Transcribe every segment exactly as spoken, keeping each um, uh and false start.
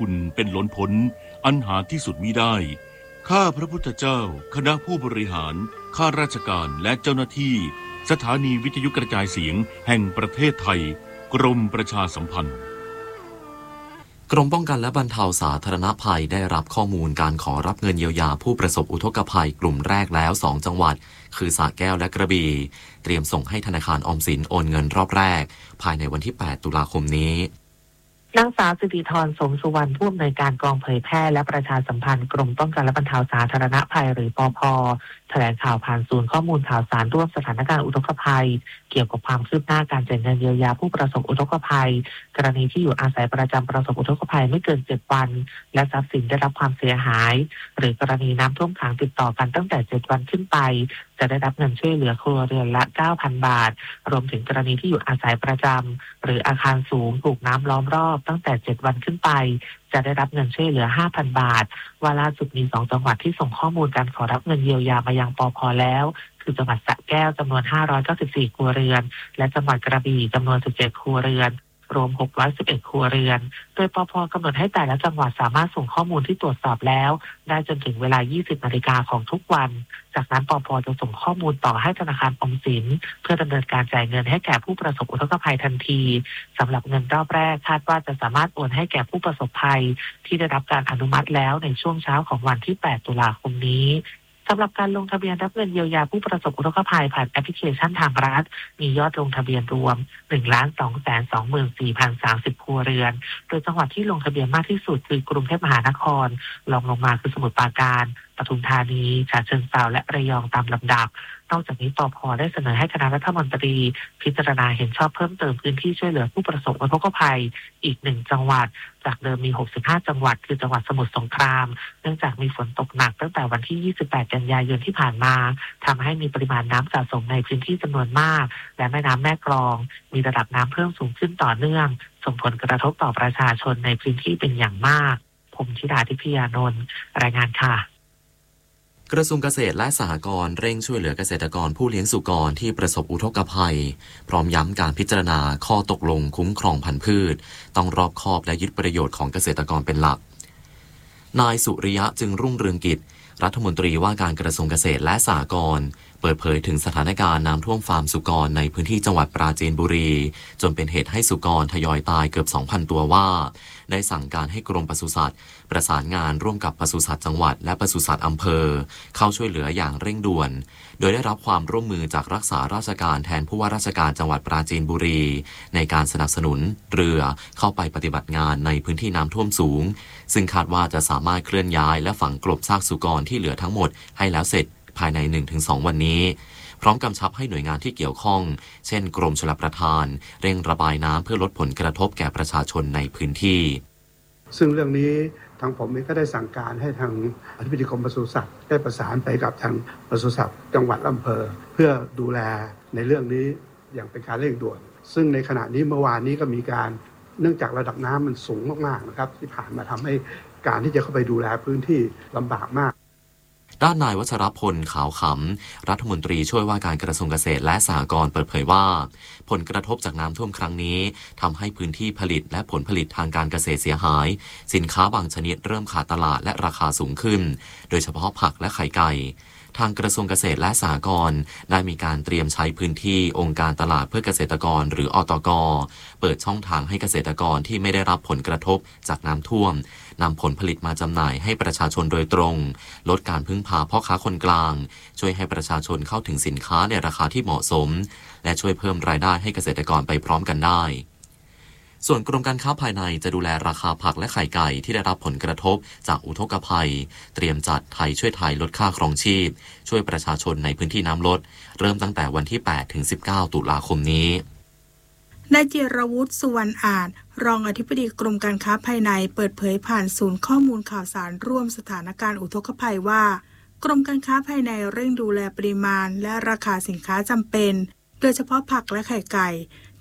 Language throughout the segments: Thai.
คุณเป็นล้นพ้นอันหาที่สุดมิได้ข้าพระพุทธเจ้าคณะผู้บริหารข้าราชการและเจ้าหน้าที่สถานีวิทยุกระจายเสียงแห่งประเทศไทยกรมประชาสัมพันธ์กรมป้องกันและบรรเทาสาธารณภัยได้รับข้อมูลการขอรับเงินเยียวยาผู้ประสบอุทกภัยกลุ่มแรกแล้วสองจังหวัดคือสระแก้วและกระบี่เตรียมส่งให้ธนาคารออมสินโอนเงินรอบแรกภายในวันที่แปดตุลาคมนี้นางสาวสิริธรสมสุวรรณผู้อำนวยการกองเผยแพร่และประชาสัมพันธ์กรมป้องกันและบรรเทาสาธารณภัยหรือปภ.แถลงข่าวผ่านศูนย์ข้อมูลข่าวสารร่วมสถานการณ์อุทกภัยเกี่ยวกับความคืบหน้าการจ่ายเงินเยียวยาผู้ประสบอุทกภัยกรณีที่อยู่อาศัยประจำประสบอุทกภัยไม่เกินเจ็ดวันและทรัพย์สินได้รับความเสียหายหรือกรณีน้ำท่วมขังติดต่อกันตั้งแต่เจ็ดวันขึ้นไปจะได้รับเงินช่วยเหลือครัวเรือนละ เก้าพัน บาทรวมถึงกรณีที่อยู่อาศัยประจำหรืออาคารสูงถูกน้ำล้อมรอบตั้งแต่เจ็ดวันขึ้นไปจะได้รับเงินช่วยเหลือ ห้าพัน บาทว่าล่าสุดมีสองจังหวัดที่ส่งข้อมูลการขอรับเงินเยียวยามายังปภ.แล้วคือจังหวัดสระแก้วจำนวนห้าร้อยเก้าสิบสี่ครัวเรือนและจังหวัดกระบี่จำนวนสิบเจ็ดครัวเรือนรวมหกร้อยสิบเอ็ดครัวเรือนโดยปภ.กำหนดให้แต่ละจังหวัดสามารถส่งข้อมูลที่ตรวจสอบแล้วได้จนถึงเวลา ยี่สิบนาฬิกาของทุกวันจากนั้นปภ.จะส่งข้อมูลต่อให้ธนาคารออมสินเพื่อดำเนินการจ่ายเงินให้แก่ผู้ประสบอุทกภัยทันทีสำหรับเงินรอบแรกคาดว่าจะสามารถโอนให้แก่ผู้ประสบภัยที่ได้รับการอนุมัติแล้วในช่วงเช้าของวันที่แปดตุลาคมนี้สำหรับการลงทะเบียนรับเงินเยียวยาผู้ประสบอุทกภัยผ่านแอปพลิเคชันทางรัฐมียอดลงทะเบียนรวม หนึ่งล้านสองแสนสองหมื่นสี่พันสามสิบ ครัวเรือนโดยจังหวัดที่ลงทะเบียนมากที่สุดคือกรุงเทพมหานครรองลงมาคือสมุทรปราการปทุมธานีฉะเชิงเทราและระยองตามลำดับนอกจากนี้ปภ.ได้เสนอให้คณะรัฐมนตรีพิจารณาเห็นชอบเพิ่มเติมพื้นที่ช่วยเหลือผู้ประสบอุทกภัยอีกหนึ่งจังหวัดจากเดิมมีหกสิบห้าจังหวัดคือจังหวัดสมุทรสงครามเนื่องจากมีฝนตกหนักตั้งแต่วันที่ยี่สิบแปดกันยายนที่ผ่านมาทำให้มีปริมาณน้ำสะสมในพื้นที่จำนวนมากและแม่น้ำแม่กลองมีระดับน้ำเพิ่มสูงขึ้นต่อเนื่องส่งผลกระทบต่อประชาชนในพื้นที่เป็นอย่างมากผมธิดาทิพยานนท์รายงานค่ะกระทรวงเกษตรและสหกรณ์เร่งช่วยเหลือเกษตรกรผู้เลี้ยงสุกรที่ประสบอุทกภัยพร้อมย้ำการพิจารณาข้อตกลงคุ้มครองพันธุ์พืชต้องรอบคอบและยึดประโยชน์ของเกษตรกรเป็นหลักนายสุริยะจึงรุ่งเรืองกิจรัฐมนตรีว่าการกระทรวงเกษตรและสหกรณ์เปิดเผยถึงสถานการณ์น้ำท่วมฟาร์มสุกรในพื้นที่จังหวัดปราจีนบุรีจนเป็นเหตุให้สุกรทยอยตายเกือบ สองพัน ตัวว่าได้สั่งการให้กรมปศุสัตว์ประสานงานร่วมกับปศุสัตว์จังหวัดและปศุสัตว์อำเภอเข้าช่วยเหลืออย่างเร่งด่วนโดยได้รับความร่วมมือจากรักษาราชการแทนผู้ว่าราชการจังหวัดปราจีนบุรีในการสนับสนุนเรือเข้าไปปฏิบัติงานในพื้นที่น้ำท่วมสูงซึ่งคาดว่าจะสามารถเคลื่อนย้ายและฝังกลบซากสุกรที่เหลือทั้งหมดให้แล้วเสร็จภายใน หนึ่งถึงสอง วันนี้พร้อมกำชับให้หน่วยงานที่เกี่ยวข้องเช่นกรมชลประทานเร่งระบายน้ำเพื่อลดผลกระทบแก่ประชาชนในพื้นที่ซึ่งเรื่องนี้ทางผมเองก็ได้สั่งการให้ทางอธิบดีกรมปศุสัตว์ได้ประสานไปกับทางปศุสัตว์จังหวัดอำเภอเพื่อดูแลในเรื่องนี้อย่างเป็นการเร่งด่วนซึ่งในขณะนี้เมื่อวานนี้ก็มีการเนื่องจากระดับน้ำมันสูงมากๆนะครับที่ผ่านมาทำให้การที่จะเข้าไปดูแลพื้นที่ลำบากมากด้านนายวัชรพลขาวขำรัฐมนตรีช่วยว่าการกระทรวงเกษตรและสหกรณ์เปิดเผยว่าผลกระทบจากน้ำท่วมครั้งนี้ทำให้พื้นที่ผลิตและผลผลิตทางการเกษตรเสียหายสินค้าบางชนิดเริ่มขาดตลาดและราคาสูงขึ้นโดยเฉพาะผักและไข่ไก่ทางกระทรวงเกษตรและสหกรณ์ได้มีการเตรียมใช้พื้นที่องค์การตลาดเพื่อเกษตรกรหรืออตก.เปิดช่องทางให้เกษตรกรที่ไม่ได้รับผลกระทบจากน้ำท่วมนำผลผลิตมาจำหน่ายให้ประชาชนโดยตรงลดการพึ่งพาพ่อค้าคนกลางช่วยให้ประชาชนเข้าถึงสินค้าในราคาที่เหมาะสมและช่วยเพิ่มรายได้ให้เกษตรกรไปพร้อมกันได้ส่วนกรมการค้าภายในจะดูแลราคาผักและไข่ไก่ที่ได้รับผลกระทบจากอุทกภัยเตรียมจัดไทยช่วยไทยลดค่าครองชีพช่วยประชาชนในพื้นที่น้ำลดเริ่มตั้งแต่วันที่แปดถึงสิบเก้าตุลาคมนี้นายจิรวุฒิสุวรรณอาจรองอธิบดีกรมการค้าภายในเปิดเผยผ่านศูนย์ข้อมูลข่าวสารร่วมสถานการณ์อุทกภัยว่ากรมการค้าภายในเร่งดูแลปริมาณและราคาสินค้าจำเป็นโดยเฉพาะผักและไข่ไก่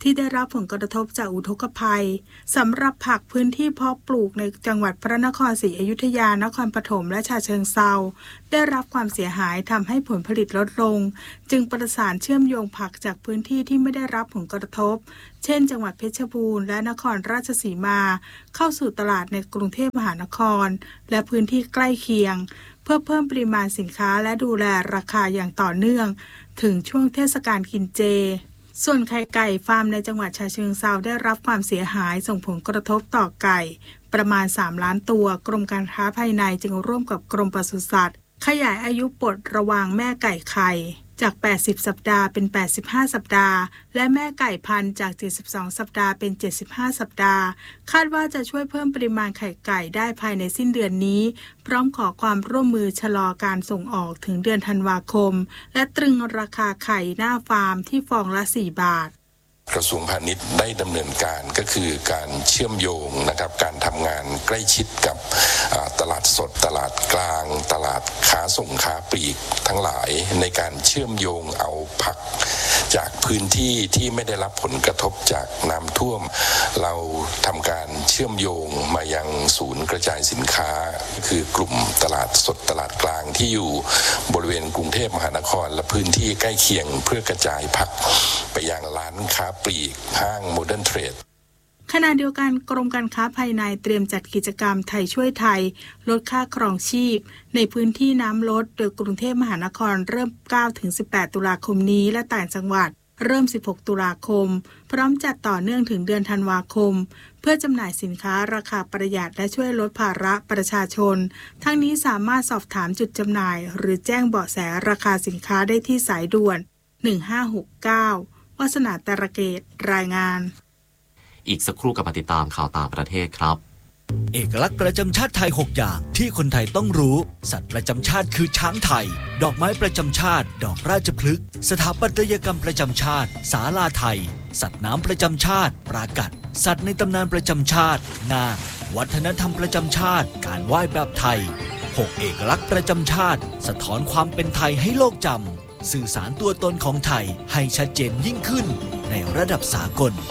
ที่ได้รับผลกระทบจากอุทกภัยสำหรับผักพื้นที่เพาะปลูกในจังหวัดพระนครศรีอยุธยานครปฐมและฉะเชิงเทราได้รับความเสียหายทำให้ผลผลิตลดลงจึงประสานเชื่อมโยงผักจากพื้นที่ที่ไม่ได้รับผลกระทบเช่นจังหวัดเพชรบูรณ์และนครราชสีมาเข้าสู่ตลาดในกรุงเทพมหานครและพื้นที่ใกล้เคียงเพื่อเพิ่มปริมาณสินค้าและดูแลราคาอย่างต่อเนื่องถึงช่วงเทศกาลกินเจส่วนไข่ไก่ฟาร์มในจังหวัดฉะเชิงเทราได้รับความเสียหายส่งผลกระทบต่อไก่ประมาณสามล้านตัวกรมการค้าภายในจึงร่วมกับกรมปศุสัตว์ขยายอายุปลดระวางแม่ไก่ไข่จากแปดสิบสัปดาห์เป็นแปดสิบห้าสัปดาห์และแม่ไก่พันธุ์จากเจ็ดสิบสองสัปดาห์เป็นเจ็ดสิบห้าสัปดาห์คาดว่าจะช่วยเพิ่มปริมาณไข่ไก่ได้ภายในสิ้นเดือนนี้พร้อมขอความร่วมมือชะลอการส่งออกถึงเดือนธันวาคมและตรึงราคาไข่หน้าฟาร์มที่ฟองละสี่บาทกระทรวงพาณิชย์ได้ดำเนินการก็คือการเชื่อมโยงนะครับการทำงานใกล้ชิดกับตลาดสดตลาดกลางตลาดค้าส่งค้าปลีกทั้งหลายในการเชื่อมโยงเอาผักจากพื้นที่ที่ไม่ได้รับผลกระทบจากน้ำท่วมเราทำการเชื่อมโยงมายังศูนย์กระจายสินค้าคือกลุ่มตลาดสดตลาดกลางที่อยู่บริเวณกรุงเทพมหานครและพื้นที่ใกล้เคียงเพื่อกระจายผักไปยังร้านค้าปลีกห้างโมเดิร์นเทรดขณะเดียวกันกรมการค้าภายในเตรียมจัดกิจกรรมไทยช่วยไทยลดค่าครองชีพในพื้นที่น้ำลดโดยกรุงเทพมหานครเริ่ม เก้าถึงสิบแปด ตุลาคมนี้และต่างจังหวัดเริ่ม สิบหก ตุลาคมพร้อมจัดต่อเนื่องถึงเดือนธันวาคมเพื่อจำหน่ายสินค้าราคาประหยัดและช่วยลดภาระประชาชนทั้งนี้สามารถสอบถามจุดจำหน่ายหรือแจ้งเบาะแสราคาสินค้าได้ที่สายด่วนหนึ่งห้าหกเก้าวาสนาตระเกตรายงานอีกสักครู่กับมาติดตามข่าวต่างประเทศครับเอกลักษณ์ประจำชาติไทยหกอย่างที่คนไทยต้องรู้สัตว์ประจำชาติคือช้างไทยดอกไม้ประจำชาติดอกราชพฤกษ์สถาปัตยกรรมประจำชาติศาลาไทยสัตว์น้ำประจำชาติปรากัดสัตว์ในตำนานประจำชาตินาควัฒนธรรมประจำชาติการไหว้แบบไทยหกเอกลักษณ์ประจำชาติสะท้อนความเป็นไทยให้โลกจำสื่อสารตัวตนของไทยให้ชัดเจนยิ่งขึ้นในระดับสากล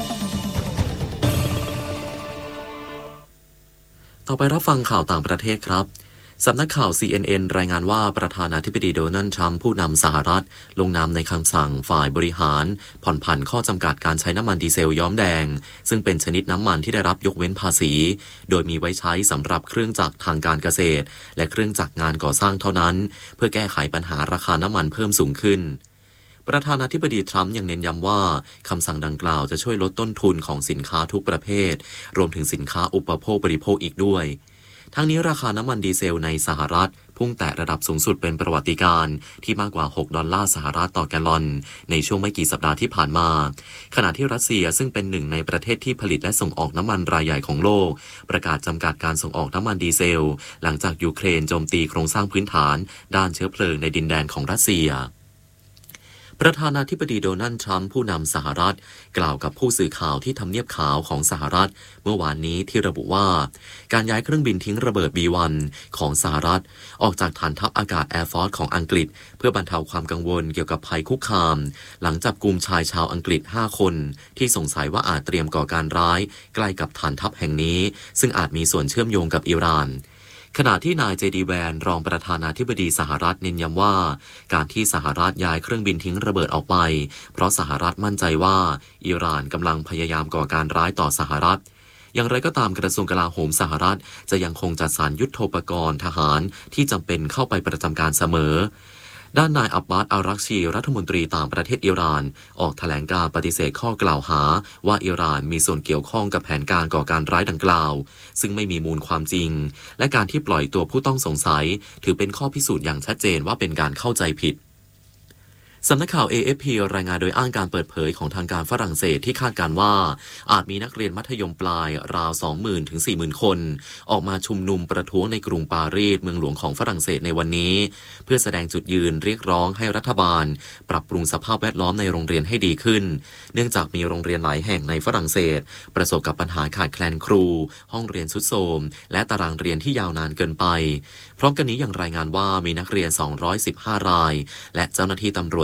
ต่อไปรับฟังข่าวต่างประเทศครับสำนักข่าว ซี เอ็น เอ็น รายงานว่าประธานาธิบดีโดนัลด์ทรัมป์ผู้นำสหรัฐลงนามในคำสั่งฝ่ายบริหารผ่อนผันข้อจำกัดการใช้น้ำมันดีเซลย้อมแดงซึ่งเป็นชนิดน้ำมันที่ได้รับยกเว้นภาษีโดยมีไว้ใช้สำหรับเครื่องจักรทางการเกษตรและเครื่องจักรงานก่อสร้างเท่านั้นเพื่อแก้ไขปัญหาราคาน้ำมันเพิ่มสูงขึ้นประธานาธิบดีทรัมป์ยังเน้นย้ำว่าคำสั่งดังกล่าวจะช่วยลดต้นทุนของสินค้าทุกประเภทรวมถึงสินค้าอุปโภคบริโภคอีกด้วยทั้งนี้ราคาน้ำมันดีเซลในสหรัฐพุ่งแตะระดับสูงสุดเป็นประวัติการณ์ที่มากกว่าหกดอลลาร์สหรัฐต่อแกลลอนในช่วงไม่กี่สัปดาห์ที่ผ่านมาขณะที่รัสเซียซึ่งเป็นหนึ่งในประเทศที่ผลิตและส่งออกน้ำมันรายใหญ่ของโลกประกาศจำกัดการส่งออกน้ำมันดีเซลหลังจากยูเครนโจมตีโครงสร้างพื้นฐานด้านเชื้อเพลิงในดินแดนของรัสเซียประธานาธิบดีโดนัลด์ทรัมป์ผู้นำสหรัฐกล่าวกับผู้สื่อข่าวที่ทำเนียบขาวของสหรัฐเมื่อวานนี้ที่ระบุว่าการย้ายเครื่องบินทิ้งระเบิด บี วัน ของสหรัฐออกจากฐานทัพอากาศแอร์ฟอร์สของอังกฤษเพื่อบรรเทาความกังวลเกี่ยวกับภัยคุกคามหลังจับกุมชายชาวอังกฤษห้าคนที่สงสัยว่าอาจเตรียมก่อการร้ายใกล้กับฐานทัพแห่งนี้ซึ่งอาจมีส่วนเชื่อมโยงกับอิหร่านขณะที่นายเจดีแวนรองประธานาธิบดีสหรัฐเน้นย้ำว่าการที่สหรัฐย้ายเครื่องบินทิ้งระเบิดออกไปเพราะสหรัฐมั่นใจว่าอิหร่านกำลังพยายามก่อการร้ายต่อสหรัฐอย่างไรก็ตามกระทรวงกลาโหมสหรัฐจะยังคงจัดสรรยุทโธปกรณ์ทหารที่จำเป็นเข้าไปประจำการเสมอด้านนายอับบาส อารักชีรัฐมนตรีต่างประเทศอิหร่านออกแถลงการปฏิเสธข้อกล่าวหาว่าอิหร่านมีส่วนเกี่ยวข้องกับแผนการก่อการร้ายดังกล่าวซึ่งไม่มีมูลความจริงและการที่ปล่อยตัวผู้ต้องสงสัยถือเป็นข้อพิสูจน์อย่างชัดเจนว่าเป็นการเข้าใจผิดสำนักข่าว เอ เอฟ พี รายงานโดยอ้างการเปิดเผยของทางการฝรั่งเศสที่คาดการว่าอาจมีนักเรียนมัธยมปลายราว สองหมื่น ถึง สี่หมื่น คนออกมาชุมนุมประท้วงในกรุงปารีสเมืองหลวงของฝรั่งเศสในวันนี้เพื่อแสดงจุดยืนเรียกร้องให้รัฐบาลปรับปรุงสภาพแวดล้อมในโรงเรียนให้ดีขึ้นเนื่องจากมีโรงเรียนหลายแห่งในฝรั่งเศสประสบกับปัญหาขาดแคลนครูห้องเรียนทรุดโทรมและตารางเรียนที่ยาวนานเกินไปพร้อมกันนี้ยังรายงานว่ามีนักเรียนสองร้อยสิบห้ารายและเจ้าหน้าที่ตำรวจ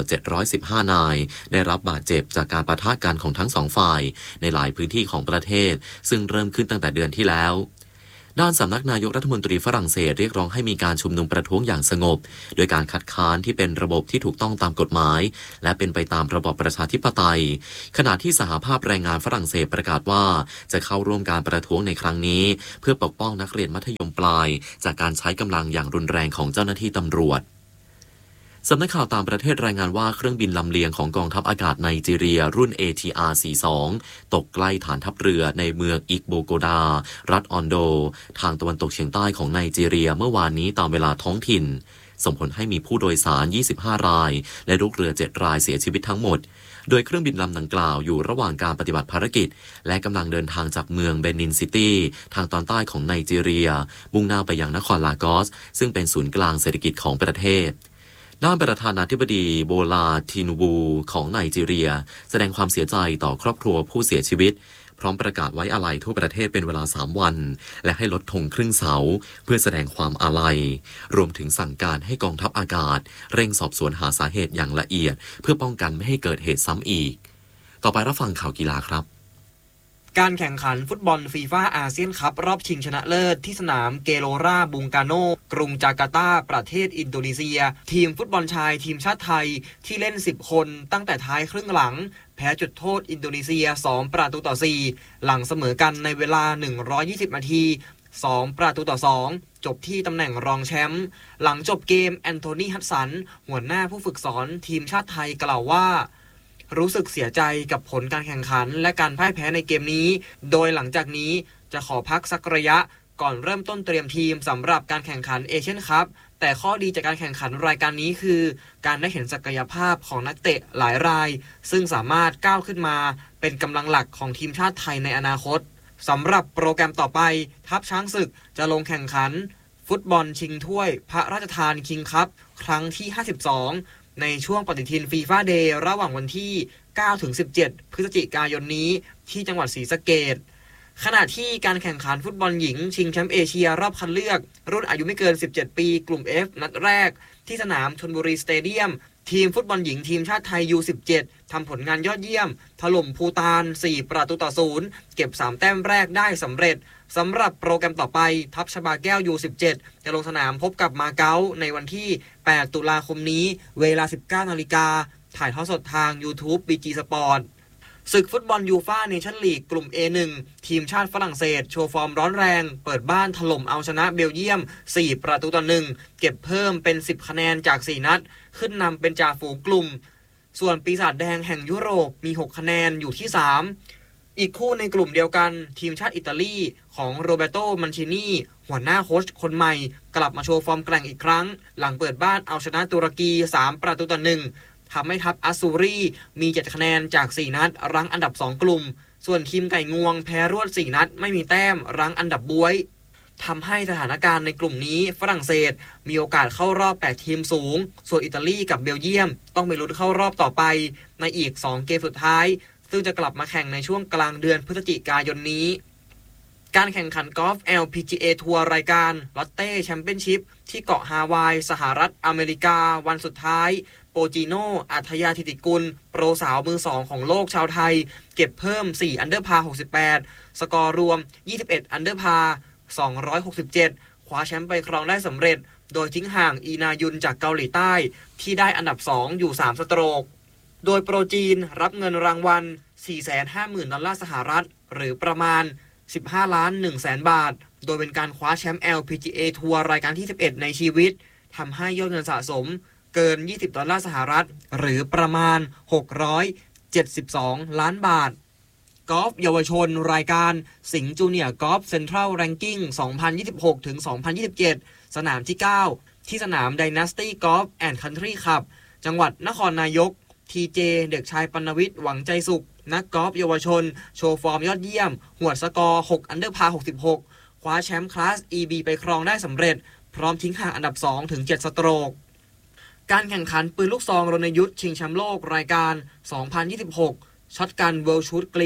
เจ็ดร้อยสิบห้านายได้รับบาดเจ็บจากการปะทะกันของทั้งสองฝ่ายในหลายพื้นที่ของประเทศซึ่งเริ่มขึ้นตั้งแต่เดือนที่แล้วด้านสำนักนายกรัฐมนตรีฝรั่งเศสเรียกร้องให้มีการชุมนุมประท้วงอย่างสงบโดยการคัดค้านที่เป็นระบบที่ถูกต้องตามกฎหมายและเป็นไปตามระบอบประชาธิปไตยขณะที่สหภาพแรงงานฝรั่งเศสประกาศว่าจะเข้าร่วมการประท้วงในครั้งนี้เพื่อปกป้องนักเรียนมัธยมปลายจากการใช้กำลังอย่างรุนแรงของเจ้าหน้าที่ตำรวจสำนักข่าวต่างประเทศรายงานว่าเครื่องบินลำเลียงของกองทัพอากาศไนจีเรียรุ่น เอ ที อาร์ สี่สิบสอง ตกใกล้ฐานทัพเรือในเมืองอิกโบโกดารัฐออนโดทางตะวันตกเฉียงใต้ของไนจีเรียเมื่อวานนี้ตามเวลาท้องถิ่นส่งผลให้มีผู้โดยสารยี่สิบห้ารายและลูกเรือเจ็ดรายเสียชีวิตทั้งหมดโดยเครื่องบินลำดังกล่าวอยู่ระหว่างการปฏิบัติภารกิจและกำลังเดินทางจากเมืองเบนินซิตี้ทางตอนใต้ของไนจีเรียมุ่งหน้าไปยังนครลากอสซึ่งเป็นศูนย์กลางเศรษฐกิจของประเทศด้านประธานาธิบดีโบลาทินูบูของไนจีเรียแสดงความเสียใจต่อครอบครัวผู้เสียชีวิตพร้อมประกาศไว้อาลัยทั่วประเทศเป็นเวลาสามวันและให้ลดธงครึ่งเสาเพื่อแสดงความอาลัยรวมถึงสั่งการให้กองทัพอากาศเร่งสอบสวนหาสาเหตุอย่างละเอียดเพื่อป้องกันไม่ให้เกิดเหตุซ้ำอีกต่อไปรับฟังข่าวกีฬาครับการแข่งขันฟุตบอลฟีฟ่าอาเซียนคัพรอบชิงชนะเลิศที่สนามเกโลราบุงกาโนกรุงจาการ์ตาประเทศอินโดนีเซียทีมฟุตบอลชายทีมชาติไทยที่เล่นสิบคนตั้งแต่ท้ายครึ่งหลังแพ้จุดโทษอินโดนีเซียสองประตูต่อสี่หลังเสมอกันในเวลาหนึ่งร้อยยี่สิบนาทีสองประตูต่อสองจบที่ตำแหน่งรองแชมป์หลังจบเกมแอนโทนีฮัตสันหัวหน้าผู้ฝึกสอนทีมชาติไทยกล่าวว่ารู้สึกเสียใจกับผลการแข่งขันและการพ่ายแพ้ในเกมนี้โดยหลังจากนี้จะขอพักสักระยะก่อนเริ่มต้นเตรียมทีมสำหรับการแข่งขันเอเชียนคัพแต่ข้อดีจากการแข่งขันรายการนี้คือการได้เห็นศักยภาพของนักเตะหลายรายซึ่งสามารถก้าวขึ้นมาเป็นกำลังหลักของทีมชาติไทยในอนาคตสำหรับโปรแกรมต่อไปทัพช้างศึกจะลงแข่งขันฟุตบอลชิงถ้วยพระราชทานคิงคัพครั้งที่ห้าสิบสองในช่วงปฏิทินฟีฟ่าเดย์ระหว่างวันที่เก้าถึงสิบเจ็ดพฤศจิกายนนี้ที่จังหวัดศรีสะเกษขณะที่การแข่งขันฟุตบอลหญิงชิงแชมป์เอเชียรอบคัดเลือกรุ่นอายุไม่เกินสิบเจ็ดปีกลุ่ม F นัดแรกที่สนามชลบุรีสเตเดียมทีมฟุตบอลหญิงทีมชาติไทย ยู สิบเจ็ด ทำผลงานยอดเยี่ยมถล่มภูฏานสี่ประตูต่อศูนย์เก็บสามแต้มแรกได้สำเร็จสำหรับโปรแกรมต่อไปทัพชบาแก้ว ยู สิบเจ็ด จะลงสนามพบกับมาเก๊าในวันที่แปดตุลาคมนี้เวลา สิบเก้านาฬิกาถ่ายทอดสดทาง YouTube บี จี Sport ศึกฟุตบอลยูฟ่าเนชั่นลีกกลุ่ม เอ หนึ่ง ทีมชาติฝรั่งเศสโชว์ฟอร์มร้อนแรงเปิดบ้านถล่มเอาชนะเบลเยียมสี่ประตูต่อหนึ่งเก็บเพิ่มเป็นสิบคะแนนจากสี่นัดขึ้นนำเป็นจ่าฝูงกลุ่มส่วนปีศาจแดงแห่งยุโรปมีหกคะแนนอยู่ที่สามอีกคู่ในกลุ่มเดียวกันทีมชาติอิตาลีของโรเบโตมันชินีหัวหน้าโค้ชคนใหม่กลับมาโชว์ฟอร์มแกร่งอีกครั้งหลังเปิดบ้านเอาชนะตุรกีสามประตูต่อหนึ่งทำให้ทัพอัสซูรีมีเจ็ดคะแนนจากสี่นัดรั้งอันดับสองกลุ่มส่วนทีมไก่งวงแพ้รวดสี่นัดไม่มีแต้มรั้งอันดับบ๊วยทำให้สถานการณ์ในกลุ่มนี้ฝรั่งเศสมีโอกาสเข้ารอบแปดทีมสูงส่วนอิตาลีกับเบลเยียมต้องไปลุ้นเข้ารอบต่อไปในอีกสองเกมสุดท้ายซึ่งจะกลับมาแข่งในช่วงกลางเดือนพฤศจิกายนนี้การแข่งขันกอล์ฟ แอล พี จี เอ ทัวร์รายการลอตเต้แชมเปี้ยนชิพที่เกาะฮาวายสหรัฐอเมริกาวันสุดท้ายโปจิโนอัธยาธิติกุลโปรสาวมือสองของโลกชาวไทยเก็บเพิ่มสี่อันเดอร์พาร์หกสิบแปดสกอร์รวมยี่สิบเอ็ดอันเดอร์พาร์สองร้อยหกสิบเจ็ดคว้าแชมป์ไปครองได้สำเร็จโดยทิ้งห่างอีนายุนจากเกาหลีใต้ที่ได้อันดับสองอยู่สามสโตรกโดยโปรจีนรับเงินรางวัล สี่แสนห้าหมื่น ดอลลาร์สหรัฐหรือประมาณสิบห้าล้านหนึ่งแสนบาทโดยเป็นการคว้าแชมป์ แอล พี จี เอ ทัวร์รายการที่สิบเอ็ดในชีวิตทำให้ยอดเงินสะสมเกินยี่สิบดอลลาร์สหรัฐหรือประมาณหกร้อยเจ็ดสิบสองล้านบาทกอล์ฟเยาวชนรายการสิงห์จูเนียร์กอล์ฟเซ็นทรัลแรงกิ้ง สองพันยี่สิบหกถึงสองพันยี่สิบเจ็ด สนามที่เก้าที่สนาม Dynasty Golf and Country Club จังหวัดนครนายก ที เจ เด็กชายปณวิทย์หวังใจสุขนักกอล์ฟเยาวชนโชว์ฟอร์มยอดเยี่ยมหวดสกอร์หกอันเดอร์พาร์หกสิบหกคว้าแชมป์คลาส อี บี ไปครองได้สำเร็จพร้อมทิ้งห่างอันดับสองถึงเจ็ดสโตรกการแข่งขันปืนลูกซองรณยุทธ์ชิงแชมป์โลกรายการ สองพันยี่สิบหก ช็อตกันเวิลด์ชูตกรีซ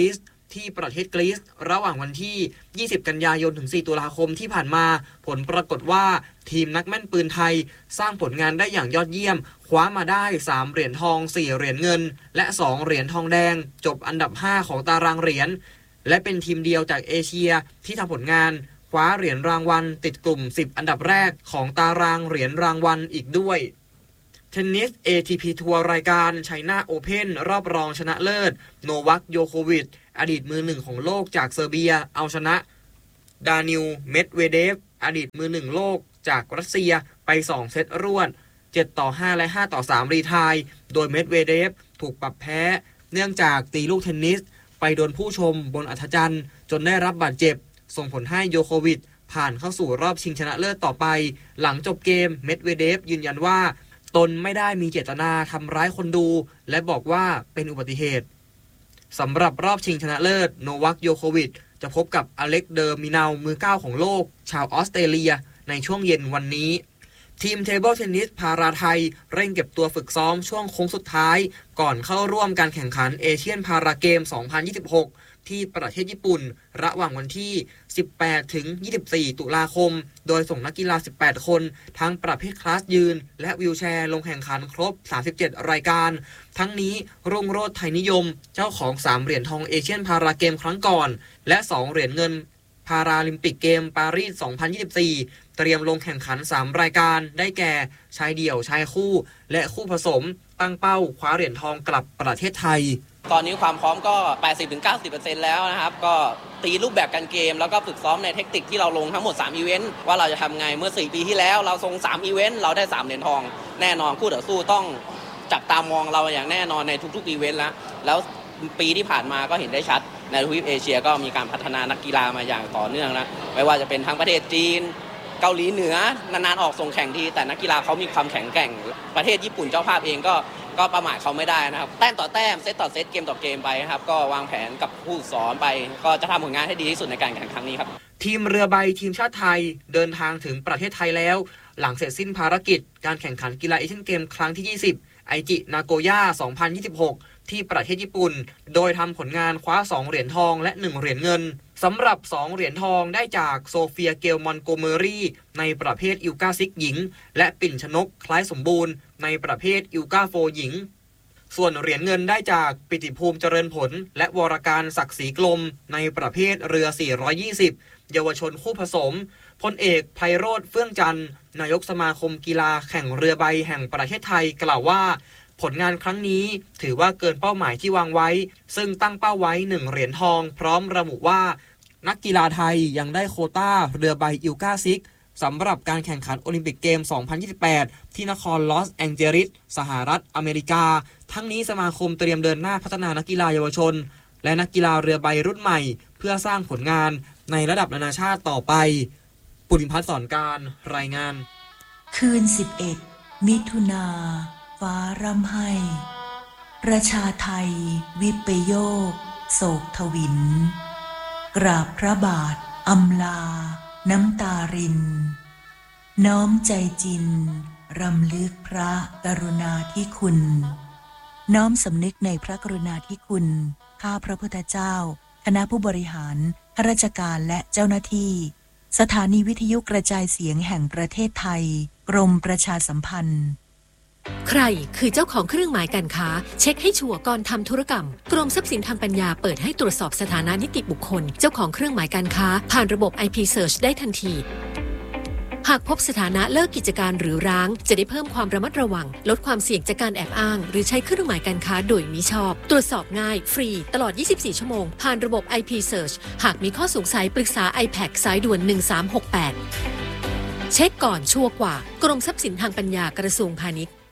ที่ประเทศกรีซระหว่างวันที่ยี่สิบกันยายนถึงสี่ตุลาคมที่ผ่านมาผลปรากฏว่าทีมนักแม่นปืนไทยสร้างผลงานได้อย่างยอดเยี่ยมคว้ามาได้สามเหรียญทองสี่เหรียญเงินและสองเหรียญทองแดงจบอันดับห้าของตารางเหรียญและเป็นทีมเดียวจากเอเชียที่ทำผลงานคว้าเหรียญรางวัลติดกลุ่มสิบอันดับแรกของตารางเหรียญรางวัลอีกด้วยเทนนิส เอ ที พี ทัวร์รายการไชน่าโอเพ่นรอบรองชนะเลิศโนวัคโยโควิชอดีตมือหนึ่งของโลกจากเซอร์เบียเอาชนะดานิลเมดเวเดฟอดีตมือหนึ่งโลกจากรัสเซียไปสองเซตรวดเจ็ดต่อห้าและห้าต่อสามรีไทร์โดยเมดเวเดฟถูกปรับแพ้เนื่องจากตีลูกเทนนิสไปโดนผู้ชมบนอัธจันทร์จนได้รับบาดเจ็บส่งผลให้โยโควิชผ่านเข้าสู่รอบชิงชนะเลิศต่อไปหลังจบเกมเมดเวเดฟยืนยันว่าตนไม่ได้มีเจตนาทำร้ายคนดูและบอกว่าเป็นอุบัติเหตุสำหรับรอบชิงชนะเลิศโนวัคโยโควิชจะพบกับอเล็กเดอร์มินาวมือเก้าของโลกชาวออสเตรเลียในช่วงเย็นวันนี้ทีมเทเบิลเทนนิสพาราไทยเร่งเก็บตัวฝึกซ้อมช่วงโค้งสุดท้ายก่อนเข้าร่วมการแข่งขันเอเชียนพาราเกมสองพันยี่สิบหกที่ประเทศญี่ปุ่นระหว่างวันที่สิบแปดถึงยี่สิบสี่ตุลาคมโดยส่งนักกีฬาสิบแปดคนทั้งประเภทคลาสยืนและวีลแชร์ลงแข่งขันครบสามสิบเจ็ดรายการทั้งนี้รุ่งโรจน์ไทยนิยมเจ้าของสามเหรียญทองเอเชียนพาราเกมครั้งก่อนและสองเหรียญเงินพาราลิมปิกเกมปารีสสองพันยี่สิบสี่เตรียมลงแข่งขันสามรายการได้แก่ชายเดี่ยวชายคู่และคู่ผสมตั้งเป้าคว้าเหรียญทองกลับประเทศไทยตอนนี้ความพร้อมก็ แปดสิบถึงเก้าสิบเปอร์เซ็นต์ แล้วนะครับก็ตีรูปแบบการเกมแล้วก็ฝึกซ้อมในเทคนิคที่เราลงทั้งหมดสามอีเวนต์ว่าเราจะทำไงเมื่อสี่ปีที่แล้วเราส่งสามอีเวนต์เราได้สามเหรียญทองแน่นอนคู่ต่อสู้ต้องจับตามองเราอย่างแน่นอนในทุกๆอีเวนต์แล้วแล้วปีที่ผ่านมาก็เห็นได้ชัดในทวีปเอเชียก็มีการพัฒนานักกีฬามาอย่างต่อเนื่องนะไม่ว่าจะเป็นทั้งประเทศจีนเกาหลีเหนือนานๆออกส่งแข่งทีแต่นักกีฬาเขามีความแข็งแกร่งประเทศญี่ปุ่นเจ้าภาพเองก็ก็ประมาทเขาไม่ได้นะครับแต้มต่อแต้มเซตต่อเซตเกมต่อเกมไปครับก็วางแผนกับผู้สอนไปก็จะทำผลงานให้ดีที่สุดในการแข่งครั้งนี้ครับทีมเรือใบทีมชาติไทยเดินทางถึงประเทศไทยแล้วหลังเสร็จสิ้นภารกิจการแข่งขันกีฬาเอเชียนเกมครั้งที่ยี่สิบไอจินาโกย่าสองพันยี่สิบหกที่ประเทศญี่ปุ่นโดยทำผลงานคว้าสองเหรียญทองและหนึ่งเหรียญเงินสำหรับสองเหรียญทองได้จากโซเฟียเกลมอนโกเมอรี่ในประเภทอิลกาซิกหญิงและปิ่นชนกคล้ายสมบูรณ์ในประเภทอิลกาโฟหญิงส่วนเหรียญเงินได้จากปิติภูมิเจริญผลและวรการศักดิ์ศรีกลมในประเภทเรือสี่ร้อยยี่สิบเยาวชนคู่ผสมพลเอกไพโรจน์เฟื่องจันทร์นายกสมาคมกีฬาแข่งเรือใบแห่งประเทศไทยกล่าวว่าผลงานครั้งนี้ถือว่าเกินเป้าหมายที่วางไว้ซึ่งตั้งเป้าไว้หนึ่งเหรียญทองพร้อมระบุว่านักกีฬาไทยยังได้โควต้าเรือใบอิลกาซิกสำหรับการแข่งขันโอลิมปิกเกมสองพันยี่สิบแปดที่นครลอสแองเจลิสสหรัฐอเมริกาทั้งนี้สมาคมเตรียมเดินหน้าพัฒนานักกีฬาเยาวชนและนักกีฬาเรือใบรุ่นใหม่เพื่อสร้างผลงานในระดับนานาชาติต่อไปปุริพัฒน์สอนการรายงานคืนสิบเอ็ดมิถุนาฟ้าร่ำไห้ประชาไทยวิปโยคโศกทวินกราบพระบาทอำลาน้ำตารินน้อมใจจินรำลึกพระกรุณาธิคุณน้อมสำนึกในพระกรุณาธิคุณข้าพระพุทธเจ้าคณะผู้บริหารข้าราชการและเจ้าหน้าที่สถานีวิทยุกระจายเสียงแห่งประเทศไทยกรมประชาสัมพันธ์ใครคือเจ้าของเครื่องหมายการค้าเช็คให้ชัวร์ก่อนทำธุรกรรมกรมทรัพย์สินทางปัญญาเปิดให้ตรวจสอบสถานะนิติบุคคลเจ้าของเครื่องหมายการค้าผ่านระบบ ไอ พี Search ได้ทันทีหากพบสถานะเลิกกิจการหรือร้างจะได้เพิ่มความระมัดระวังลดความเสี่ยงจากการแอบอ้างหรือใช้เครื่องหมายการค้าโดยมิชอบตรวจสอบง่ายฟรีตลอดยี่สิบสี่ชั่วโมงผ่านระบบ ไอ พี Search หากมีข้อสงสัยปรึกษา ไอ พี เอ ซี สายด่วนหนึ่งสามหกแปดเช็คก่อนชัวร์กว่ากรมทรัพย์สินทางปัญญากระทรวงพาณิชย์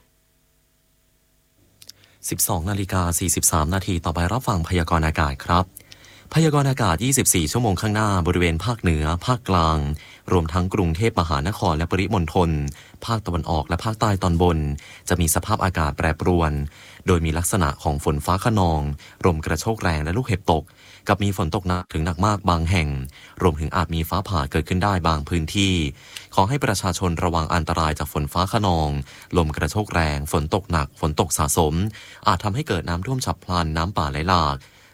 สิบสองนาฬิกาสี่สิบสามนาทีต่อไปรับฟังพยากรณ์อากาศครับพยากรณ์อากาศยี่สิบสี่ชั่วโมงข้างหน้าบริเวณภาคเหนือภาคกลางรวมทั้งกรุงเทพมหานครและปริมณฑลภาคตะวันออกและภาคใต้ตอนบนจะมีสภาพอากาศแปรปรวนโดยมีลักษณะของฝนฟ้าคะนองลมกระโชกแรงและลูกเห็บตกกับมีฝนตกหนักถึงหนักมากบางแห่งรวมถึงอาจมีฟ้าผ่าเกิดขึ้นได้บางพื้นที่ขอให้ประชาชนระวังอันตรายจากฝนฟ้าคะนองลมกระโชกแรงฝนตกหนักฝนตกสะสมอาจทำให้เกิดน้ำท่วมฉับพลันน้ำป่าไหลหลาก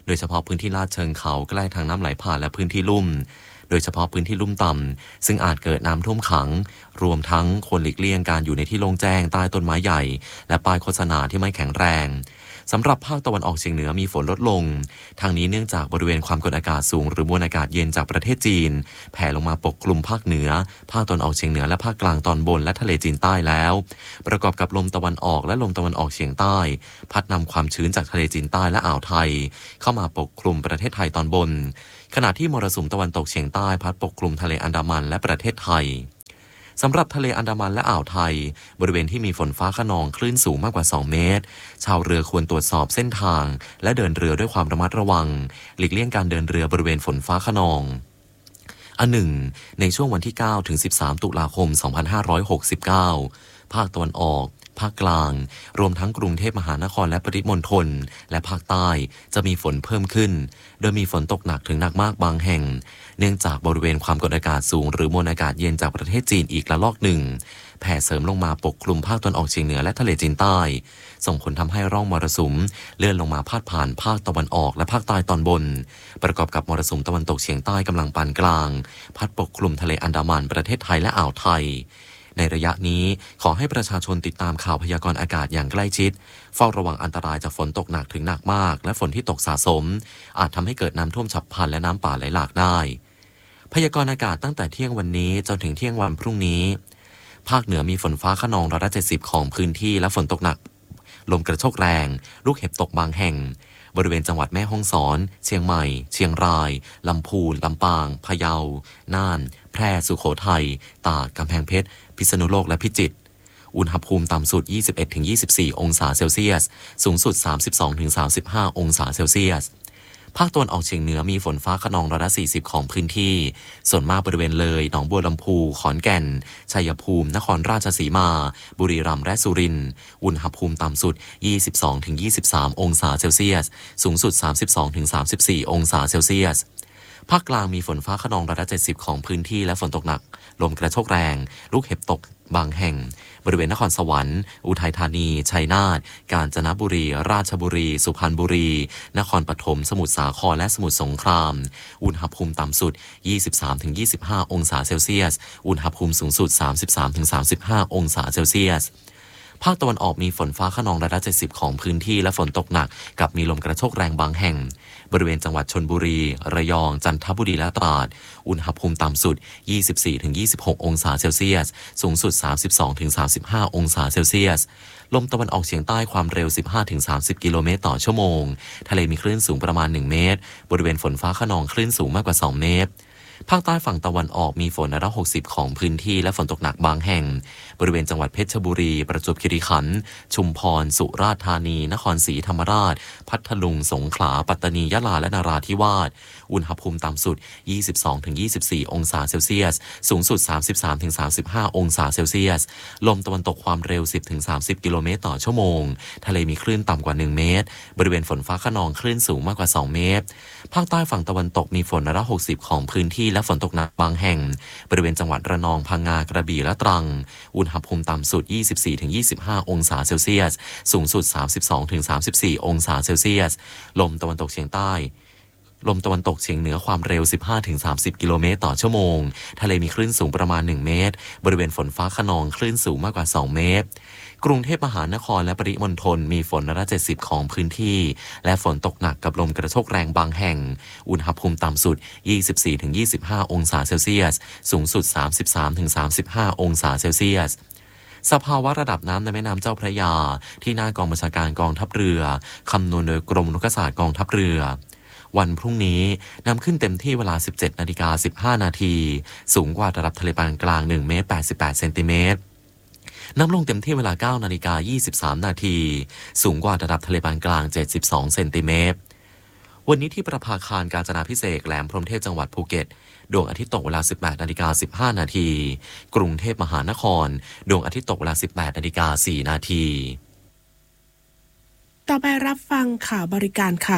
โดยเฉพาะพื้นที่ลาดเชิงเขาใกล้ทางน้ำไหลผ่านและพื้นที่ลุ่มโดยเฉพาะพื้นที่ลุ่มต่ำซึ่งอาจเกิดน้ำท่วมขังรวมทั้งควรหลีกเลี่ยงการอยู่ในที่โล่งแจ้งใต้ต้นไม้ใหญ่และป้ายโฆษณาที่ไม่แข็งแรงสำหรับภาคตะวันออกเฉียงเหนือมีฝนลดลงทางนี้เนื่องจากบริเวณความกดอากาศสูงหรือมวลอากาศเย็นจากประเทศจีนแผ่ลงมาปกคลุมภาคเหนือภาคตะวันออกเฉียงเหนือและภาคกลางตอนบนและทะเลจีนใต้แล้วประกอบกับลมตะวันออกและลมตะวันออกเฉียงใต้พัดนำความชื้นจากทะเลจีนใต้และอ่าวไทยเข้ามาปกคลุมประเทศไทยตอนบนขณะที่มรสุมตะวันตกเฉียงใต้พัดปกคลุมทะเลอันดามันและประเทศไทยสำหรับทะเลอันดามันและอ่าวไทยบริเวณที่มีฝนฟ้าคะนองคลื่นสูงมากกว่าสองเมตรชาวเรือควรตรวจสอบเส้นทางและเดินเรือด้วยความระมัดระวังหลีกเลี่ยงการเดินเรือบริเวณฝนฟ้าคะนองอันหนึ่งในช่วงวันที่เก้าถึงสิบสามตุลาคมสองพันห้าร้อยหกสิบเก้าภาคตะวันออกภาคกลางรวมทั้งกรุงเทพมหานครและปริมณฑลและภาคใต้จะมีฝนเพิ่มขึ้นโดยมีฝนตกหนักถึงหนักมากบางแห่งเนื่องจากบริเวณความกดอากาศสูงหรือมวลอากาศเย็นจากประเทศจีนอีกระลอกหนึ่งแผ่เสริมลงมาปกคลุมภาคตะวันออกเฉียงเหนือและทะเลจีนใต้ส่งผลทำให้ร่องมรสุมเลื่อนลงมาพาดผ่านภาคตะวันออกและภาคใต้ตอนบนประกอบกับมรสุมตะวันตกเฉียงใต้กำลังปานกลางพัดปกคลุมทะเลอันดามันประเทศไทยและอ่าวไทยในระยะนี้ขอให้ประชาชนติดตามข่าวพยากรณ์อากาศอย่างใกล้ชิดเฝ้าระวังอันตรายจากฝนตกหนักถึงหนักมากและฝนที่ตกสะสมอาจทำให้เกิดน้ำท่วมฉับพลันและน้ำป่าไหลหลากได้พยากรณ์อากาศตั้งแต่เที่ยงวันนี้จนถึงเที่ยงวันพรุ่งนี้ภาคเหนือมีฝนฟ้าคะนองร้อยละเจ็ดสิบของพื้นที่และฝนตกหนักลมกระโชกแรงลูกเห็บตกบางแห่งบริเวณจังหวัดแม่ฮ่องสอนเชียงใหม่เชียงรายลำพูนลำปางพะเยาน่านแพร่สุโขทัยตากกำแพงเพชรพิษณุโลกและพิจิตรอุณหภูมิต่ำสุด ยี่สิบเอ็ดถึงยี่สิบสี่ องศาเซลเซียสสูงสุด สามสิบสองถึงสามสิบห้า องศาเซลเซียสภาคตะวันออกเฉียงเหนือมีฝนฟ้าคะนองร้อยละสี่สิบของพื้นที่ส่วนมากบริเวณเลยหนองบัวลำพูขอนแก่นชัยภูมินครราชสีมาบุรีรัมย์และสุรินทร์อุณหภูมิต่ำสุด ยี่สิบสองถึงยี่สิบสาม องศาเซลเซียสสูงสุด สามสิบสองถึงสามสิบสี่ องศาเซลเซียสภาคกลางมีฝนฟ้าคะนองร้อยละเจ็ดสิบของพื้นที่และฝนตกหนักลมกระโชกแรงลูกเห็บตกบางแห่งบริเวณนครสวรรค์อุทัยธานีชัยนาทกาญจนบุรีราชบุรีสุพรรณบุรีนครปฐมสมุทรสาครและสมุทรสงครามอุณหภูมิต่ำสุด ยี่สิบสามถึงยี่สิบห้า องศาเซลเซียสอุณหภูมิสูงสุด สามสิบสามถึงสามสิบห้า องศาเซลเซียสภาคตะวันออกมีฝนฟ้าคะนองร้อยละเจ็ดสิบของพื้นที่และฝนตกหนักกับมีลมกระโชกแรงบางแห่งบริเวณจังหวัดชลบุรีระยองจันทบุรีและตราดอุณหภูมิต่ำสุด ยี่สิบสี่ถึงยี่สิบหก องศาเซลเซียสสูงสุด สามสิบสองถึงสามสิบห้า องศาเซลเซียสลมตะวันออกเฉียงใต้ความเร็ว สิบห้าถึงสามสิบ กิโลเมตรต่อชั่วโมงทะเลมีคลื่นสูงประมาณหนึ่งเมตรบริเวณฝนฟ้าคะนองคลื่นสูงมากกว่าสองเมตรภาคใต้ฝั่งตะวันออกมีฝนร้อยละหกสิบของพื้นที่และฝนตกหนักบางแห่งบริเวณจังหวัดเพชรบุรีประจวบคีรีขันธ์ชุมพรสุราษฎร์ธานีนครศรีธรรมราชพัทลุงสงขลาปัตตานียะลาและนราธิวาสอุณหภูมิต่ำสุด ยี่สิบสองถึงยี่สิบสี่ องศาเซลเซียสสูงสุด สามสิบสามถึงสามสิบห้า องศาเซลเซียสลมตะวันตกความเร็ว สิบถึงสามสิบ กิโลเมตรต่อชั่วโมงทะเลมีคลื่นต่ำกว่าหนึ่งเมตรบริเวณฝนฟ้าคะนองคลื่นสูงมากกว่าสองเมตรภาคใต้ฝั่งตะวันตกมีฝนร้อยละหกสิบของพื้นที่และฝนตกหนักบางแห่งบริเวณจังหวัดระนองพังงากระบี่และตรังอุณหภูมิต่ำสุด ยี่สิบสี่ถึงยี่สิบห้า องศาเซลเซียสสูงสุด สามสิบสองถึงสามสิบสี่ องศาเซลเซียสลมตะวันตกเฉียงใต้ลมตะวันตกเฉียงเหนือความเร็ว สิบห้าถึงสามสิบ กิโลเมตรต่อชั่วโมงทะเลมีคลื่นสูงประมาณหนึ่งเมตรบริเวณฝนฟ้าคะนองคลื่นสูงมากกว่าสองเมตรกรุงเทพมหานครและปริมณฑลมีฝนร้อยละเจ็ดสิบของพื้นที่และฝนตกหนักกับลมกระโชกแรงบางแห่งอุณหภูมิต่ำสุด ยี่สิบสี่ถึงยี่สิบห้า องศาเซลเซียสสูงสุด สามสิบสามถึงสามสิบห้า องศาเซลเซียสสภาวะระดับน้ำในแม่น้ำเจ้าพระยาที่หน้ากองบัญชาการกองทัพเรือคำนวณโดยกรมอุทกศาสตร์กองทัพเรือวันพรุ่งนี้นำขึ้นเต็มที่เวลา สิบเจ็ดนาฬิกาสิบห้า นาทีสูงกว่าระดับทะเลปานกลางหนึ่งเมตรแปดสิบแปดเซนติเมตรน้ำลงเต็มที่เวลา เก้านาฬิกายี่สิบสาม นาทีสูงกว่าระดับทะเลปานกลางเจ็ดสิบสองเซนติเมตรวันนี้ที่ประภาคารกาญจนาภิเษกแหลมพรหมเทพจังหวัดภูเก็ตดวงอาทิตย์ตกเวลา สิบแปดนาฬิกาสิบห้า นาทีกรุงเทพมหานครดวงอาทิตย์ตกเวลา สิบแปดนาฬิกาสี่ นาทีต่อไปรับฟังข่าวบริการค่ะ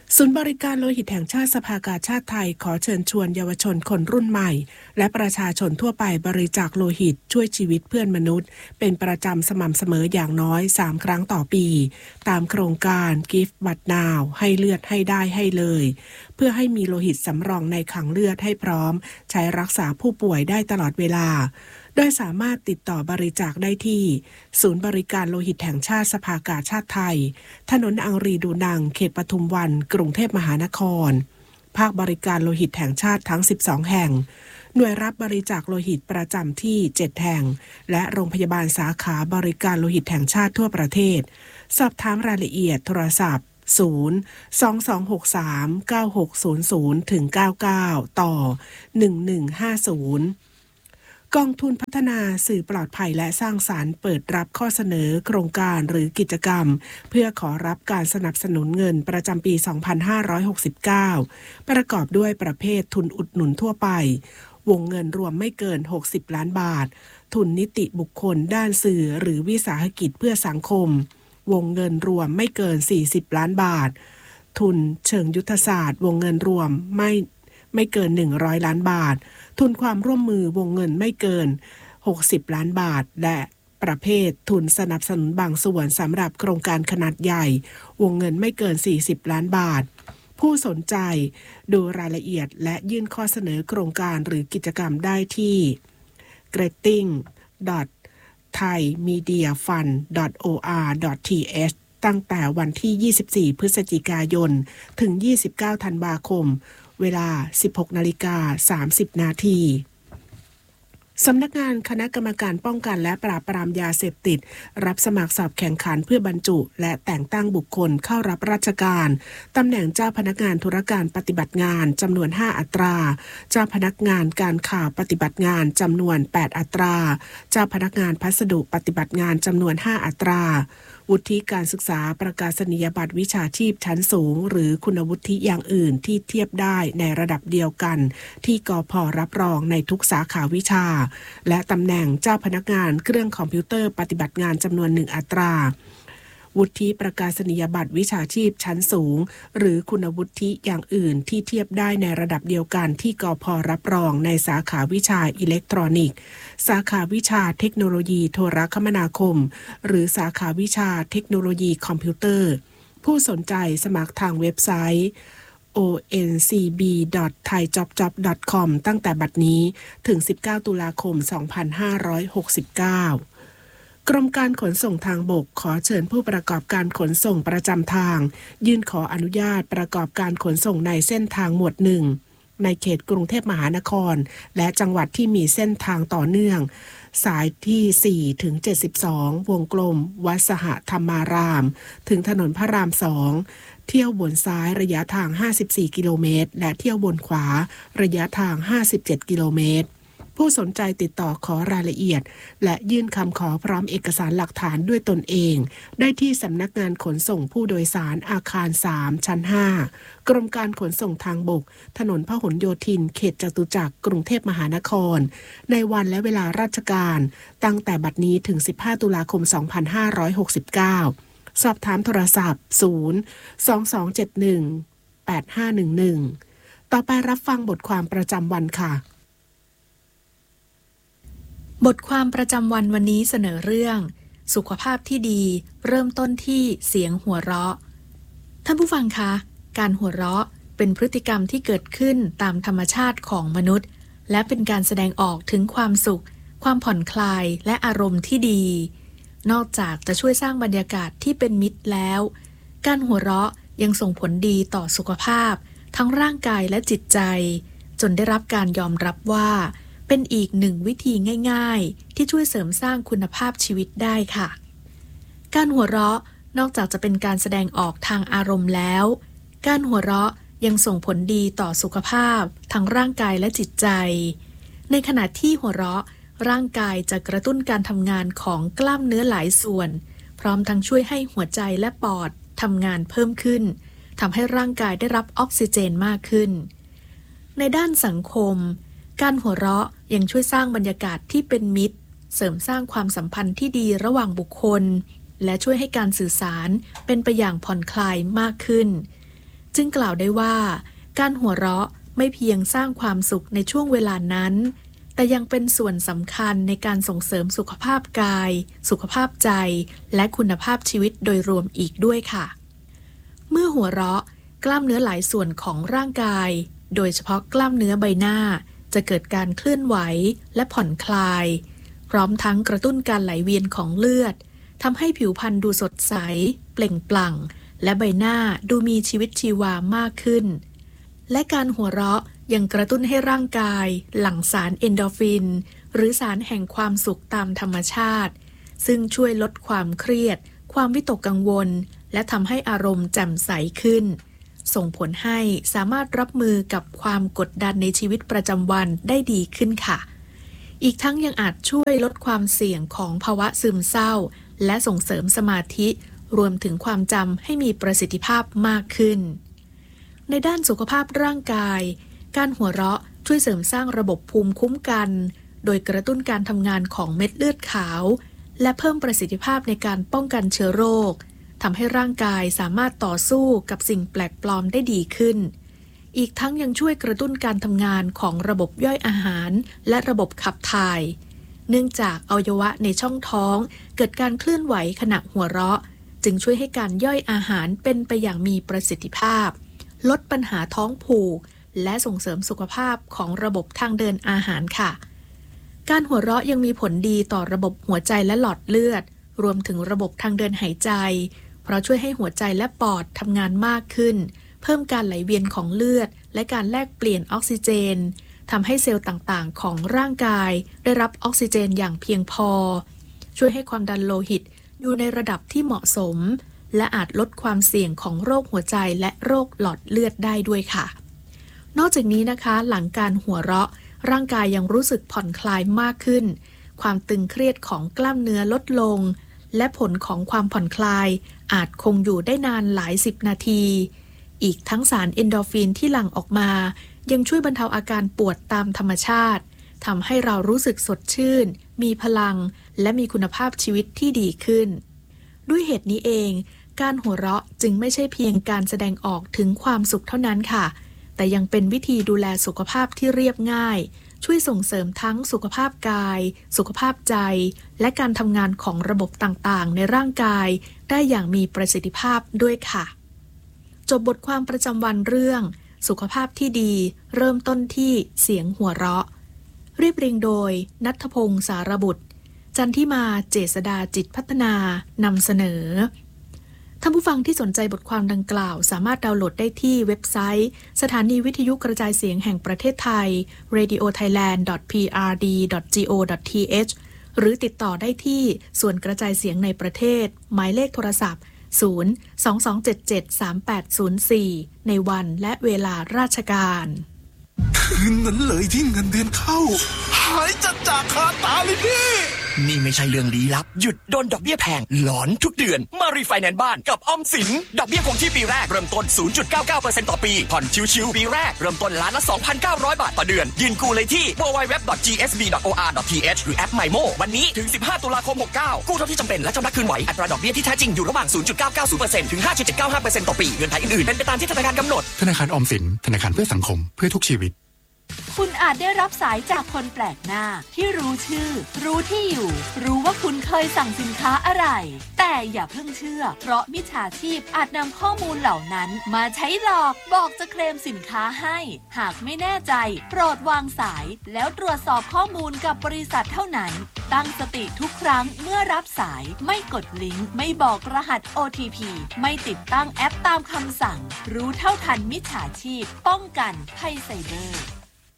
ศูนย์บริการโลหิตแห่งชาติสภากาชาติไทยขอเชิญชวนเยาวชนคนรุ่นใหม่และประชาชนทั่วไปบริจาคโลหิตช่วยชีวิตเพื่อนมนุษย์เป็นประจำสม่ำเสมออย่างน้อยสามครั้งต่อปีตามโครงการ Give But Now ให้เลือดให้ได้ให้เลยเพื่อให้มีโลหิตสำรองในคลังเลือดให้พร้อมใช้รักษาผู้ป่วยได้ตลอดเวลาโดยสามารถติดต่อบริจาคได้ที่ศูนย์บริการโลหิตแห่งชาติสภากาชาติไทยถนนอังรีดูนังเขตปทุมวันกรุงเทพมหานครภาคบริการโลหิตแห่งชาติทั้งสิบสองแห่งหน่วยรับบริจาคโลหิตประจำที่เจ็ดแห่งและโรงพยาบาลสาขาบริการโลหิตแห่งชาติทั่วประเทศสอบถามรายละเอียดโทรศัพท์ศูนย์ สอง สอง หก สาม เก้า หก ศูนย์ ศูนย์ ถึง เก้า เก้า ต่อ หนึ่ง หนึ่ง ห้า ศูนย์กองทุนพัฒนาสื่อปลอดภัยและสร้างสรรค์เปิดรับข้อเสนอโครงการหรือกิจกรรมเพื่อขอรับการสนับสนุนเงินประจำปี สองพันห้าร้อยหกสิบเก้า ประกอบด้วยประเภททุนอุดหนุนทั่วไปวงเงินรวมไม่เกินหกสิบล้านบาททุนนิติบุคคลด้านสื่อหรือวิสาหกิจเพื่อสังคมวงเงินรวมไม่เกินสี่สิบล้านบาททุนเชิงยุทธศาสตร์วงเงินรวมไม่ไม่เกินหนึ่งร้อยล้านบาททุนความร่วมมือวงเงินไม่เกินหกสิบล้านบาทและประเภททุนสนับสนุนบางส่วนสำหรับโครงการขนาดใหญ่วงเงินไม่เกินสี่สิบล้านบาทผู้สนใจดูรายละเอียดและยื่นข้อเสนอโครงการหรือกิจกรรมได้ที่ เกรตติ้ง ดอท ไทยมีเดียฟันด์ ดอท โอ อาร์ ดอท ที เอช ตั้งแต่วันที่ยี่สิบสี่พฤศจิกายนถึงยี่สิบเก้าธันวาคมเวลา สิบหกนาฬิกาสามสิบนาทีสำนักงานคณะกรรมการป้องกันและปราบปรามยาเสพติดรับสมัครสอบแข่งขันเพื่อบรรจุและแต่งตั้งบุคคลเข้ารับราชการตำแหน่งเจ้าพนักงานธุรการปฏิบัติงานจำนวนห้าอัตราเจ้าพนักงานการข่าวปฏิบัติงานจำนวนแปดอัตราเจ้าพนักงานพัสดุปฏิบัติงานจำนวนห้าอัตราวุฒิการศึกษาประกาศนียบัตรวิชาชีพชั้นสูงหรือคุณวุฒิอย่างอื่นที่เทียบได้ในระดับเดียวกันที่กพ.รับรองในทุกสาขาวิชาและตำแหน่งเจ้าพนักงานเครื่องคอมพิวเตอร์ปฏิบัติงานจำนวนหนึ่งอัตราวุฒิประกาศนียบัตรวิชาชีพชั้นสูงหรือคุณวุฒิอย่างอื่นที่เทียบได้ในระดับเดียวกันที่กพ.รับรองในสาขาวิชาอิเล็กทรอนิกส์สาขาวิชาเทคโนโลยีโทรคมนาคมหรือสาขาวิชาเทคโนโลยีคอมพิวเตอร์ผู้สนใจสมัครทางเว็บไซต์ โอ เอ็น ซี บี ดอท ไทยจ็อบจ็อบ ดอท คอม ตั้งแต่บัดนี้ถึงสิบเก้าตุลาคมสองพันห้าร้อยหกสิบเก้ากรมการขนส่งทางบกขอเชิญผู้ประกอบการขนส่งประจำทางยื่นขออนุญาตประกอบการขนส่งในเส้นทางหมวดหนึ่งในเขตกรุงเทพมหานครและจังหวัดที่มีเส้นทางต่อเนื่องสายที่สี่ถึงเจ็ดสิบสองวงกลมวัดสหธรรมารามถึงถนนพระรามสองเที่ยวบนซ้ายระยะทางห้าสิบสี่กิโลเมตรและเที่ยวบนขวาระยะทางห้าสิบเจ็ดกิโลเมตรผู้สนใจติดต่อขอรายละเอียดและยื่นคำขอพร้อมเอกสารหลักฐานด้วยตนเองได้ที่สำนักงานขนส่งผู้โดยสารอาคารสามชั้นห้ากรมการขนส่งทางบกถนนพหลโยธินเขตจตุจักรกรุงเทพมหานครในวันและเวลาราชการตั้งแต่บัดนี้ถึงสิบห้าตุลาคมสองพันห้าร้อยหกสิบเก้าสอบถามโทรศัพท์ศูนย์ สอง สอง เจ็ด หนึ่ง แปด ห้า หนึ่ง หนึ่งต่อไปรับฟังบทความประจำวันค่ะบทความประจำวันวันนี้เสนอเรื่องสุขภาพที่ดีเริ่มต้นที่เสียงหัวเราะท่านผู้ฟังคะการหัวเราะเป็นพฤติกรรมที่เกิดขึ้นตามธรรมชาติของมนุษย์และเป็นการแสดงออกถึงความสุขความผ่อนคลายและอารมณ์ที่ดีนอกจากจะช่วยสร้างบรรยากาศที่เป็นมิตรแล้วการหัวเราะยังส่งผลดีต่อสุขภาพทั้งร่างกายและจิตใจจนได้รับการยอมรับว่าเป็นอีกหนึ่งวิธีง่ายๆที่ช่วยเสริมสร้างคุณภาพชีวิตได้ค่ะการหัวเราะนอกจากจะเป็นการแสดงออกทางอารมณ์แล้วการหัวเราะยังส่งผลดีต่อสุขภาพทั้งร่างกายและจิตใจในขณะที่หัวเราะร่างกายจะกระตุ้นการทำงานของกล้ามเนื้อหลายส่วนพร้อมทั้งช่วยให้หัวใจและปอดทำงานเพิ่มขึ้นทำให้ร่างกายได้รับออกซิเจนมากขึ้นในด้านสังคมการหัวเราะยังช่วยสร้างบรรยากาศที่เป็นมิตรเสริมสร้างความสัมพันธ์ที่ดีระหว่างบุคคลและช่วยให้การสื่อสารเป็นไปอย่างผ่อนคลายมากขึ้นจึงกล่าวได้ว่าการหัวเราะไม่เพียงสร้างความสุขในช่วงเวลานั้นแต่ยังเป็นส่วนสำคัญในการส่งเสริมสุขภาพกาย สุขภาพใจและคุณภาพชีวิตโดยรวมอีกด้วยค่ะเมื่อหัวเราะกล้ามเนื้อหลายส่วนของร่างกายโดยเฉพาะกล้ามเนื้อใบหน้าจะเกิดการเคลื่อนไหวและผ่อนคลายพร้อมทั้งกระตุ้นการไหลเวียนของเลือดทำให้ผิวพรรณดูสดใสเปล่งปลั่งและใบหน้าดูมีชีวิตชีวามากขึ้นและการหัวเราะยังกระตุ้นให้ร่างกายหลั่งสารเอนโดรฟินหรือสารแห่งความสุขตามธรรมชาติซึ่งช่วยลดความเครียดความวิตกกังวลและทำให้อารมณ์แจ่มใสขึ้นส่งผลให้สามารถรับมือกับความกดดันในชีวิตประจำวันได้ดีขึ้นค่ะอีกทั้งยังอาจช่วยลดความเสี่ยงของภาวะซึมเศร้าและส่งเสริมสมาธิรวมถึงความจำให้มีประสิทธิภาพมากขึ้นในด้านสุขภาพร่างกายการหัวเราะช่วยเสริมสร้างระบบภูมิคุ้มกันโดยกระตุ้นการทำงานของเม็ดเลือดขาวและเพิ่มประสิทธิภาพในการป้องกันเชื้อโรคทำให้ร่างกายสามารถต่อสู้กับสิ่งแปลกปลอมได้ดีขึ้นอีกทั้งยังช่วยกระตุ้นการทำงานของระบบย่อยอาหารและระบบขับถ่ายเนื่องจากอวัยวะในช่องท้องเกิดการเคลื่อนไหวขณะหัวเราะจึงช่วยให้การย่อยอาหารเป็นไปอย่างมีประสิทธิภาพลดปัญหาท้องผูกและส่งเสริมสุขภาพของระบบทางเดินอาหารค่ะการหัวเราะยังมีผลดีต่อระบบหัวใจและหลอดเลือดรวมถึงระบบทางเดินหายใจเพราะช่วยให้หัวใจและปอดทำงานมากขึ้นเพิ่มการไหลเวียนของเลือดและการแลกเปลี่ยนออกซิเจนทำให้เซลล์ต่างๆของร่างกายได้รับออกซิเจนอย่างเพียงพอช่วยให้ความดันโลหิตอยู่ในระดับที่เหมาะสมและอาจลดความเสี่ยงของโรคหัวใจและโรคหลอดเลือดได้ด้วยค่ะนอกจากนี้นะคะหลังการหัวเราะร่างกายยังรู้สึกผ่อนคลายมากขึ้นความตึงเครียดของกล้ามเนื้อลดลงและผลของความผ่อนคลายอาจคงอยู่ได้นานหลายสิบนาทีอีกทั้งสารเอนโดรฟินที่หลั่งออกมายังช่วยบรรเทาอาการปวดตามธรรมชาติทำให้เรารู้สึกสดชื่นมีพลังและมีคุณภาพชีวิตที่ดีขึ้นด้วยเหตุนี้เองการหัวเราะจึงไม่ใช่เพียงการแสดงออกถึงความสุขเท่านั้นค่ะแต่ยังเป็นวิธีดูแลสุขภาพที่เรียบง่ายช่วยส่งเสริมทั้งสุขภาพกายสุขภาพใจและการทำงานของระบบต่างๆในร่างกายได้อย่างมีประสิทธิภาพด้วยค่ะจบบทความประจำวันเรื่องสุขภาพที่ดีเริ่มต้นที่เสียงหัวเราะเรียบเรียงโดยณัฐพงศ์สารบุตรจันทิมาเจษฎาจิตพัฒนานำเสนอท่านผู้ฟังที่สนใจบทความดังกล่าวสามารถดาวน์โหลดได้ที่เว็บไซต์สถานีวิทยุกระจายเสียงแห่งประเทศไทย เรดิโอไทยแลนด์ ดอท พี อาร์ ดี ดอท จี โอ ดอท ที เอช หรือติดต่อได้ที่ส่วนกระจายเสียงในประเทศหมายเลขโทรศัพท์ศูนย์ สอง สอง เจ็ด เจ็ด สาม แปด ศูนย์ สี่ในวันและเวลาราชการคืนนั้นเลยที่เงินเดือนเข้าหายจัดจากคาตาเลยพี่นี่ไม่ใช่เรื่องลี้ลับหยุดโดนดอกเบี้ยแพงหลอนทุกเดือนมารีไฟแนนซ์บ้านกับออมสินดอกเบี้ยคงที่ปีแรกเริ่มต้น ศูนย์จุดเก้าเก้าเปอร์เซ็นต์ ต่อปีผ่อนชิวๆปีแรกเริ่มต้นล้านละ สองพันเก้าร้อย บาทต่อเดือนยื่นกู้เลยที่ ดับเบิลยู ดับเบิลยู ดับเบิลยู ดอท จี เอส บี ดอท โอ อาร์ ดอท ที เอช หรือแอป ไมโม วันนี้ถึงสิบห้าตุลาคมหกเก้ากู้เท่าที่จำเป็นและชำระคืนไหวอัตราดอกเบี้ยที่แท้จริงอยู่ระหว่าง ศูนย์จุดเก้าเก้าศูนย์เปอร์เซ็นต์ ถึง ห้าจุดเจ็ดเก้าห้าเปอร์เซ็นต์ ต่อปีเงื่อนไขอื่นๆเป็นไปตามที่ธนาคารกำหนดธนาคารออมสินธนาคารเพื่อสังคมเพื่อทุกชีวิตคุณอาจได้รับสายจากคนแปลกหน้าที่รู้ชื่อรู้ที่อยู่รู้ว่าคุณเคยสั่งสินค้าอะไรแต่อย่าเพิ่งเชื่อเพราะมิจฉาชีพอาจนำข้อมูลเหล่านั้นมาใช้หลอกบอกจะเคลมสินค้าให้หากไม่แน่ใจโปรดวางสายแล้วตรวจสอบข้อมูลกับบริษัทเท่านั้นตั้งสติทุกครั้งเมื่อรับสายไม่กดลิงก์ไม่บอกรหัส โอ ที พี ไม่ติดตั้งแอปตามคำสั่งรู้เท่าทันมิจฉาชีพป้องกันภัยไซเบอร์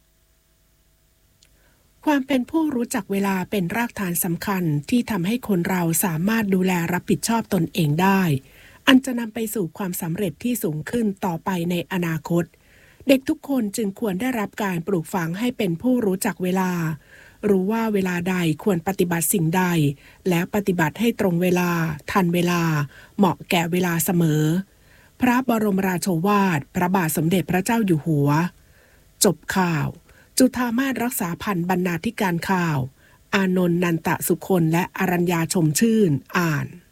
ความเป็นผู้รู้จักเวลาเป็นรากฐานสำคัญที่ทำให้คนเราสามารถดูแลรับผิดชอบตนเองได้อันจะนำไปสู่ความสำเร็จที่สูงขึ้นต่อไปในอนาคตเด็กทุกคนจึงควรได้รับการปลูกฝังให้เป็นผู้รู้จักเวลารู้ว่าเวลาใดควรปฏิบัติสิ่งใดและปฏิบัติให้ตรงเวลาทันเวลาเหมาะแก่เวลาเสมอพระบรมราโชวาทพระบาทสมเด็จพระเจ้าอยู่หัวจบข่าวจุฑามาศรักษาพันธ์บรรณาธิการข่าวอานนท์นันตะสุคนและอรัญญาชมชื่นอ่าน